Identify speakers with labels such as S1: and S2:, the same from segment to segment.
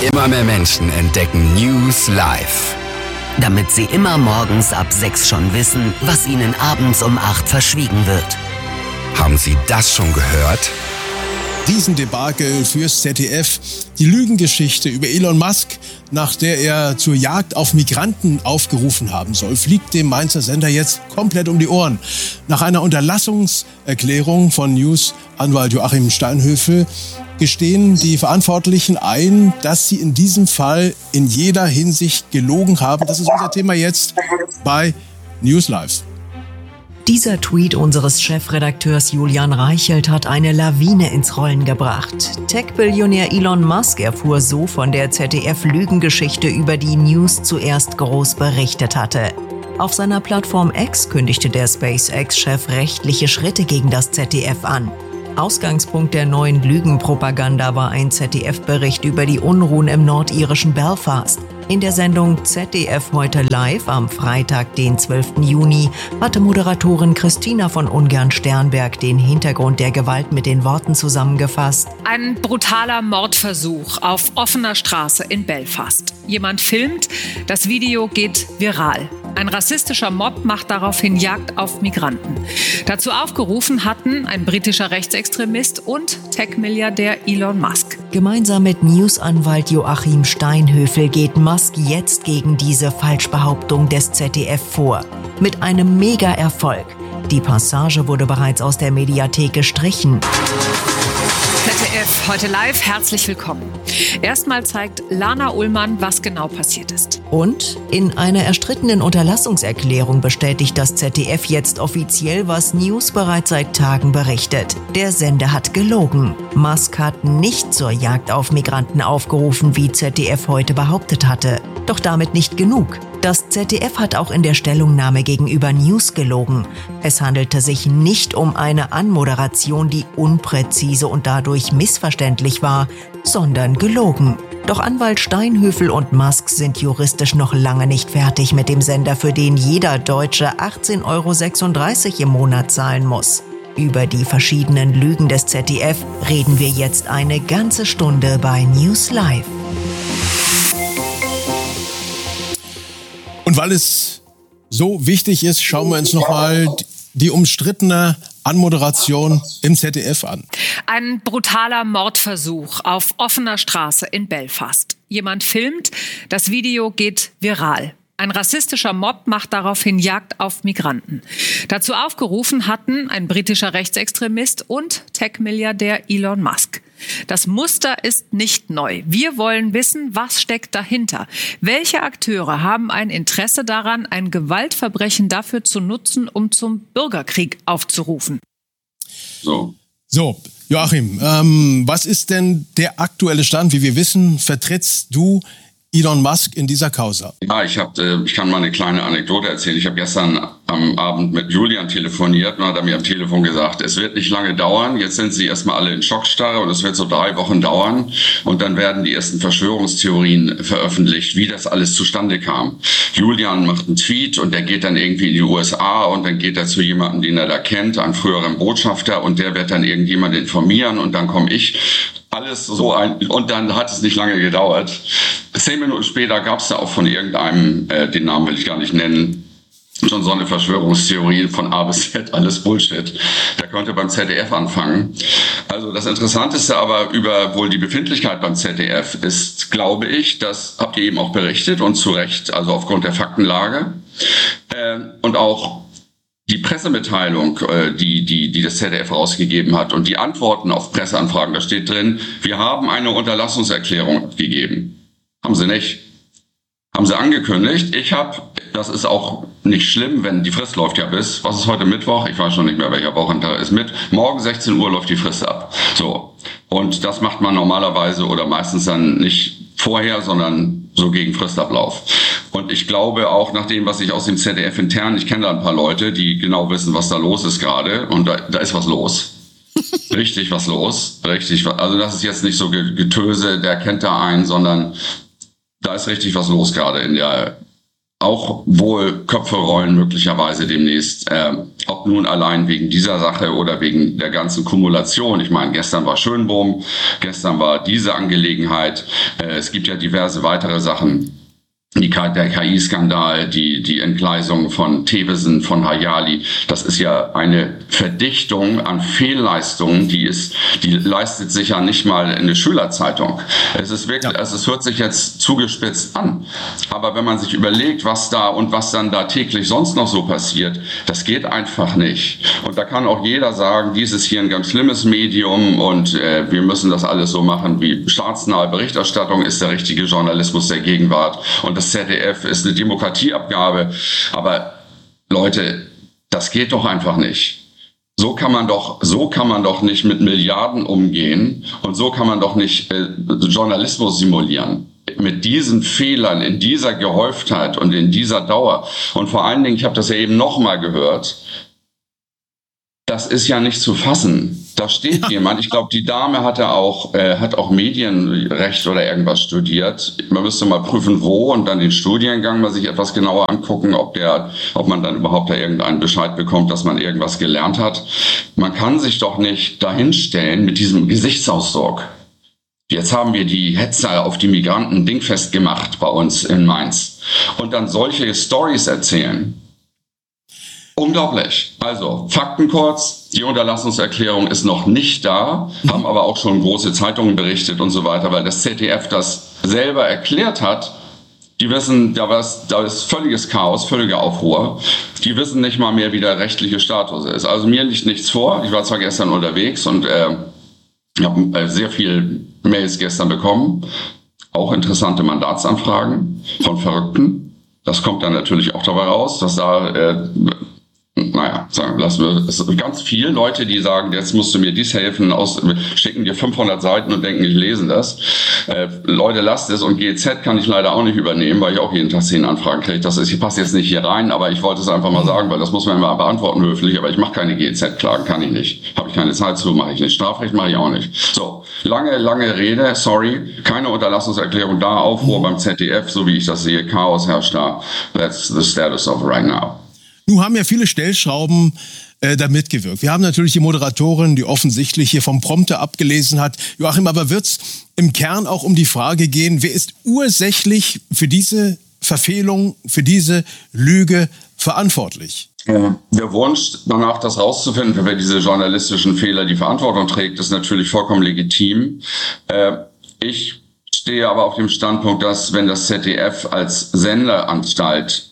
S1: Immer mehr Menschen entdecken News Live.
S2: Damit sie immer morgens ab 6 schon wissen, was ihnen abends um 8 verschwiegen wird.
S1: Haben Sie das schon gehört?
S3: Diesen Debakel fürs ZDF, die Lügengeschichte über Elon Musk, nach der er zur Jagd auf Migranten aufgerufen haben soll, fliegt dem Mainzer Sender jetzt komplett um die Ohren. Nach einer Unterlassungserklärung von News-Anwalt Joachim Steinhöfel gestehen die Verantwortlichen ein, dass sie in diesem Fall in jeder Hinsicht gelogen haben. Das ist unser Thema jetzt bei News Live.
S4: Dieser Tweet unseres Chefredakteurs Julian Reichelt hat eine Lawine ins Rollen gebracht. Tech-Billionär Elon Musk erfuhr so von der ZDF-Lügengeschichte, über die News zuerst groß berichtet hatte. Auf seiner Plattform X kündigte der SpaceX-Chef rechtliche Schritte gegen das ZDF an. Ausgangspunkt der neuen Lügenpropaganda war ein ZDF-Bericht über die Unruhen im nordirischen Belfast. In der Sendung ZDF heute live am Freitag, den 12. Juni, hatte Moderatorin Christina von Ungern-Sternberg den Hintergrund der Gewalt mit den Worten zusammengefasst.
S5: Ein brutaler Mordversuch auf offener Straße in Belfast. Jemand filmt, das Video geht viral. Ein rassistischer Mob macht daraufhin Jagd auf Migranten. Dazu aufgerufen hatten ein britischer Rechtsextremist und Tech-Milliardär Elon Musk.
S4: Gemeinsam mit News-Anwalt Joachim Steinhöfel geht Musk jetzt gegen diese Falschbehauptung des ZDF vor. Mit einem Mega-Erfolg. Die Passage wurde bereits aus der Mediathek gestrichen.
S5: ZDF heute live, herzlich willkommen. Erstmal zeigt Lana Ullmann, was genau passiert ist.
S4: Und in einer erstrittenen Unterlassungserklärung bestätigt das ZDF jetzt offiziell, was News bereits seit Tagen berichtet. Der Sender hat gelogen. Musk hat nicht zur Jagd auf Migranten aufgerufen, wie ZDF heute behauptet hatte. Doch damit nicht genug. Das ZDF hat auch in der Stellungnahme gegenüber News gelogen. Es handelte sich nicht um eine Anmoderation, die unpräzise und dadurch missverständlich war, sondern gelogen. Doch Anwalt Steinhöfel und Musk sind juristisch noch lange nicht fertig mit dem Sender, für den jeder Deutsche 18,36 € im Monat zahlen muss. Über die verschiedenen Lügen des ZDF reden wir jetzt eine ganze Stunde bei News Live.
S3: Und weil es so wichtig ist, schauen wir uns nochmal die umstrittene Anmoderation im ZDF an.
S5: Ein brutaler Mordversuch auf offener Straße in Belfast. Jemand filmt, das Video geht viral. Ein rassistischer Mob macht daraufhin Jagd auf Migranten. Dazu aufgerufen hatten ein britischer Rechtsextremist und Tech-Milliardär Elon Musk. Das Muster ist nicht neu. Wir wollen wissen, was steckt dahinter. Welche Akteure haben ein Interesse daran, ein Gewaltverbrechen dafür zu nutzen, um zum Bürgerkrieg aufzurufen?
S3: So, Joachim, was ist denn der aktuelle Stand? Wie wir wissen, vertrittst du Elon Musk in dieser Causa?
S6: Ja, ich kann mal eine kleine Anekdote erzählen. Ich habe gestern am Abend mit Julian telefoniert und hat er mir am Telefon gesagt, es wird nicht lange dauern. Jetzt sind sie erstmal alle in Schockstarre und es wird so 3 Wochen dauern. Und dann werden die ersten Verschwörungstheorien veröffentlicht, wie das alles zustande kam. Julian macht einen Tweet und der geht dann irgendwie in die USA und dann geht er zu jemandem, den er da kennt, einem früheren Botschafter, und der wird dann irgendjemand informieren und dann komme ich. Alles so und dann hat es nicht lange gedauert. 10 Minuten später gab es da auch von irgendeinem, den Namen will ich gar nicht nennen, schon so eine Verschwörungstheorie von A bis Z, alles Bullshit. Der konnte beim ZDF anfangen. Also das Interessanteste aber über wohl die Befindlichkeit beim ZDF ist, glaube ich, das habt ihr eben auch berichtet und zu Recht, also aufgrund der Faktenlage. Und auch die Pressemitteilung, die das ZDF rausgegeben hat und die Antworten auf Presseanfragen, da steht drin, wir haben eine Unterlassungserklärung gegeben. Haben sie nicht. Haben sie angekündigt. Das ist auch nicht schlimm, wenn die Frist läuft ja bis, was ist heute Mittwoch? Ich weiß schon nicht mehr, welcher Wochentag ist mit. Morgen 16 Uhr läuft die Frist ab. So. Und das macht man normalerweise oder meistens dann nicht vorher, sondern so gegen Fristablauf. Und ich glaube auch nach dem, was ich aus dem ZDF intern, ich kenne da ein paar Leute, die genau wissen, was da los ist gerade. Und da ist was los. Richtig was los. Also das ist jetzt nicht so Getöse, der kennt da einen, sondern da ist richtig was los gerade auch wohl Köpfe rollen möglicherweise demnächst, ob nun allein wegen dieser Sache oder wegen der ganzen Kumulation. Ich meine, gestern war Schönbohm, gestern war diese Angelegenheit, es gibt ja diverse weitere Sachen. Der KI-Skandal, die Entgleisung von Thewesen, von Hayali, das ist ja eine Verdichtung an Fehlleistungen, die leistet sich ja nicht mal eine Schülerzeitung. Es ist wirklich, also es hört sich jetzt zugespitzt an, aber wenn man sich überlegt, was dann da täglich sonst noch so passiert, das geht einfach nicht. Und da kann auch jeder sagen, dies ist hier ein ganz schlimmes Medium und wir müssen das alles so machen, wie staatsnahe Berichterstattung ist der richtige Journalismus der Gegenwart und das ZDF ist eine Demokratieabgabe, aber Leute, das geht doch einfach nicht. So kann man doch nicht mit Milliarden umgehen und so kann man doch nicht Journalismus simulieren. Mit diesen Fehlern, in dieser Gehäuftheit und in dieser Dauer. Und vor allen Dingen, ich habe das ja eben nochmal gehört, das ist ja nicht zu fassen. Da steht jemand, ich glaube, die Dame hat auch Medienrecht oder irgendwas studiert. Man müsste mal prüfen, wo und dann den Studiengang mal sich etwas genauer angucken, ob man dann überhaupt da irgendeinen Bescheid bekommt, dass man irgendwas gelernt hat. Man kann sich doch nicht dahinstellen mit diesem Gesichtsausdruck. Jetzt haben wir die Hetzer auf die Migranten dingfest gemacht bei uns in Mainz. Und dann solche Storys erzählen. Unglaublich. Also, Fakten kurz. Die Unterlassungserklärung ist noch nicht da, haben aber auch schon große Zeitungen berichtet und so weiter, weil das ZDF das selber erklärt hat. Die wissen, da ist völliges Chaos, völliger Aufruhr. Die wissen nicht mal mehr, wie der rechtliche Status ist. Also mir liegt nichts vor. Ich war zwar gestern unterwegs und habe sehr viel Mails gestern bekommen. Auch interessante Mandatsanfragen von Verrückten. Das kommt dann natürlich auch dabei raus, dass da es sind ganz viele Leute, die sagen, jetzt musst du mir dies helfen, schicken dir 500 Seiten und denken, ich lese das. Leute, lasst es. Und GEZ kann ich leider auch nicht übernehmen, weil ich auch jeden Tag 10 Anfragen kriege. Ich passe jetzt nicht hier rein, aber ich wollte es einfach mal sagen, weil das muss man immer beantworten höflich, aber ich mache keine GEZ-Klagen, kann ich nicht. Habe ich keine Zeit zu, mache ich nicht. Strafrecht mache ich auch nicht. So, lange Rede, sorry, keine Unterlassungserklärung da, Aufruhr beim ZDF, so wie ich das sehe, Chaos herrscht da. That's the status of right now.
S3: Nun haben ja viele Stellschrauben da mitgewirkt. Wir haben natürlich die Moderatorin, die offensichtlich hier vom Prompter abgelesen hat. Joachim, aber wird's im Kern auch um die Frage gehen, wer ist ursächlich für diese Verfehlung, für diese Lüge verantwortlich?
S6: Der Wunsch danach, das rauszufinden, für wer diese journalistischen Fehler die Verantwortung trägt, ist natürlich vollkommen legitim. Ich stehe aber auf dem Standpunkt, dass wenn das ZDF als Sendeanstalt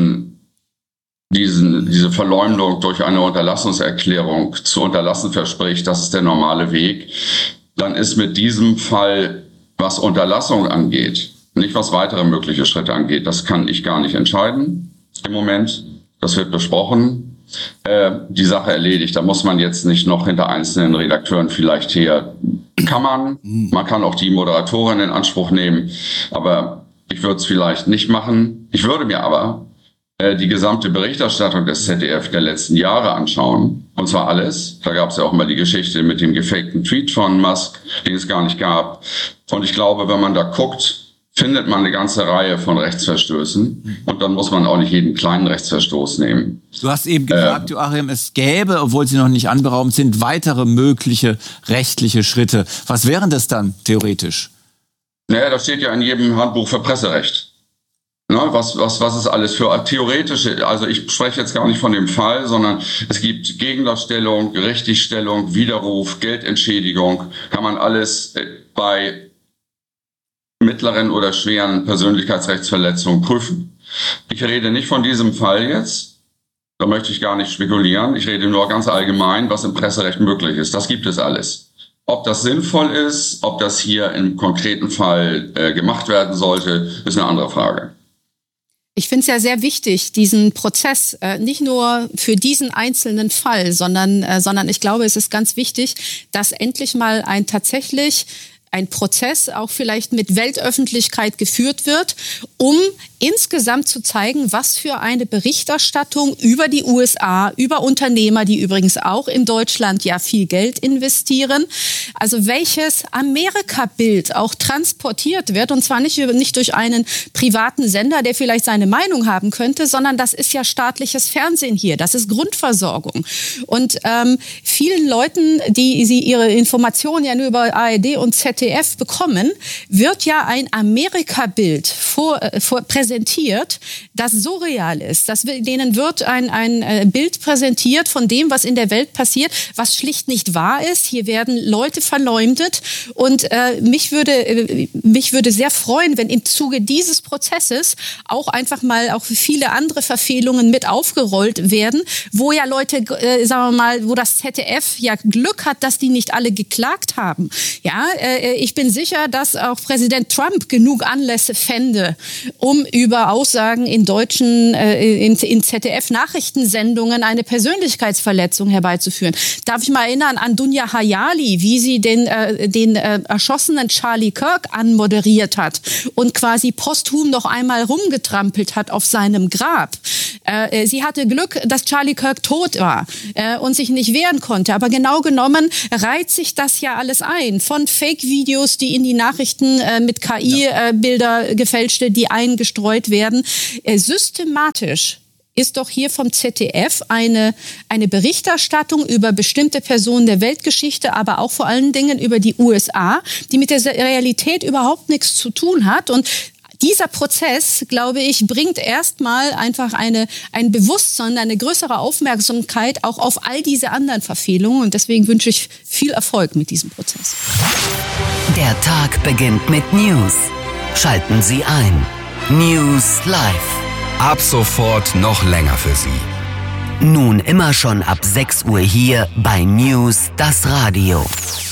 S6: diese Verleumdung durch eine Unterlassungserklärung zu unterlassen verspricht, das ist der normale Weg, dann ist mit diesem Fall, was Unterlassung angeht, nicht was weitere mögliche Schritte angeht, das kann ich gar nicht entscheiden im Moment. Das wird besprochen. Die Sache erledigt. Da muss man jetzt nicht noch hinter einzelnen Redakteuren vielleicht her. Man kann auch die Moderatorin in Anspruch nehmen, aber ich würde es vielleicht nicht machen. Ich würde mir aber die gesamte Berichterstattung des ZDF der letzten Jahre anschauen. Und zwar alles. Da gab es ja auch mal die Geschichte mit dem gefakten Tweet von Musk, den es gar nicht gab. Und ich glaube, wenn man da guckt, findet man eine ganze Reihe von Rechtsverstößen. Und dann muss man auch nicht jeden kleinen Rechtsverstoß nehmen.
S7: Du hast eben gesagt, Joachim, es gäbe, obwohl sie noch nicht anberaumt sind, weitere mögliche rechtliche Schritte. Was wären das dann theoretisch?
S6: Naja, das steht ja in jedem Handbuch für Presserecht. Was ist alles für theoretische, also ich spreche jetzt gar nicht von dem Fall, sondern es gibt Gegendarstellung, Richtigstellung, Widerruf, Geldentschädigung, kann man alles bei mittleren oder schweren Persönlichkeitsrechtsverletzungen prüfen. Ich rede nicht von diesem Fall jetzt, da möchte ich gar nicht spekulieren, ich rede nur ganz allgemein, was im Presserecht möglich ist, das gibt es alles. Ob das sinnvoll ist, ob das hier im konkreten Fall gemacht werden sollte, ist eine andere Frage.
S8: Ich finde es ja sehr wichtig, diesen Prozess nicht nur für diesen einzelnen Fall, sondern ich glaube, es ist ganz wichtig, dass endlich mal ein tatsächlich ein Prozess auch vielleicht mit Weltöffentlichkeit geführt wird, um insgesamt zu zeigen, was für eine Berichterstattung über die USA, über Unternehmer, die übrigens auch in Deutschland ja viel Geld investieren, also welches Amerika-Bild auch transportiert wird, und zwar nicht durch einen privaten Sender, der vielleicht seine Meinung haben könnte, sondern das ist ja staatliches Fernsehen hier, das ist Grundversorgung. Und vielen Leuten, die sie ihre Informationen ja nur über ARD und ZDF bekommen, wird ja ein Amerika-Bild präsentiert, das so real ist. Denen wird ein Bild präsentiert von dem, was in der Welt passiert, was schlicht nicht wahr ist. Hier werden Leute verleumdet und mich würde sehr freuen, wenn im Zuge dieses Prozesses auch einfach mal auch viele andere Verfehlungen mit aufgerollt werden, wo ja Leute, sagen wir mal, wo das ZDF ja Glück hat, dass die nicht alle geklagt haben. Ja, ich bin sicher, dass auch Präsident Trump genug Anlässe fände, um über Aussagen in deutschen, in ZDF-Nachrichtensendungen eine Persönlichkeitsverletzung herbeizuführen. Darf ich mal erinnern an Dunja Hayali, wie sie den erschossenen Charlie Kirk anmoderiert hat und quasi posthum noch einmal rumgetrampelt hat auf seinem Grab. Sie hatte Glück, dass Charlie Kirk tot war und sich nicht wehren konnte. Aber genau genommen reiht sich das ja alles ein. Von Fake-Videos, die in die Nachrichten mit KI-Bilder gefälschte, die eingestreut werden. Systematisch ist doch hier vom ZDF eine Berichterstattung über bestimmte Personen der Weltgeschichte, aber auch vor allen Dingen über die USA, die mit der Realität überhaupt nichts zu tun hat. Und dieser Prozess, glaube ich, bringt erstmal einfach ein Bewusstsein, eine größere Aufmerksamkeit auch auf all diese anderen Verfehlungen. Und deswegen wünsche ich viel Erfolg mit diesem Prozess.
S2: Der Tag beginnt mit News. Schalten Sie ein. News Live.
S1: Ab sofort noch länger für Sie.
S2: Nun immer schon ab 6 Uhr hier bei News, das Radio.